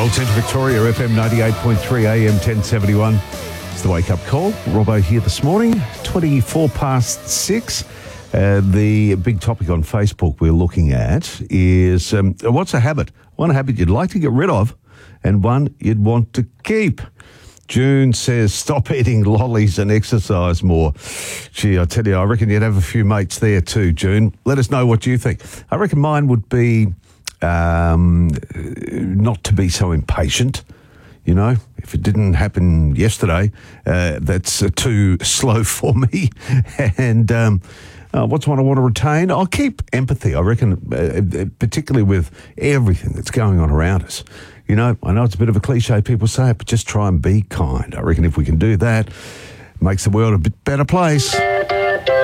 Gold Centre Victoria, FM 98.3 AM 1071. It's the wake-up call. Robbo here this morning, 24 past 6. The big topic on Facebook we're looking at is what's a habit? One habit you'd like to get rid of and one you'd want to keep. June says, stop eating lollies and exercise more. Gee, I tell you, I reckon you'd have a few mates there too, June. Let us know what you think. I reckon mine would be not to be so impatient. You know, if it didn't happen yesterday, that's too slow for me. And what's one I want to retain? I'll keep empathy, I reckon, particularly with everything that's going on around us. You know, I know it's a bit of a cliche, people say it, but just try and be kind. I reckon if we can do that, it makes the world a bit better place.